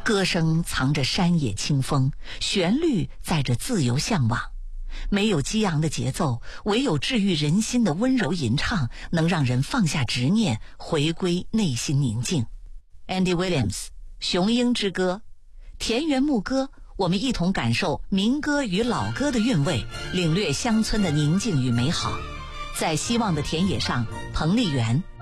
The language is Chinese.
歌声藏着山野清风，旋律载着自由向往。没有激昂的节奏，唯有治愈人心的温柔吟唱，能让人放下执念，回归内心宁静。Andy Williams， 雄鹰之歌，田园牧歌，我们一同感受民歌与老歌的韵味，领略乡村的宁静与美好。在希望的田野上，彭丽媛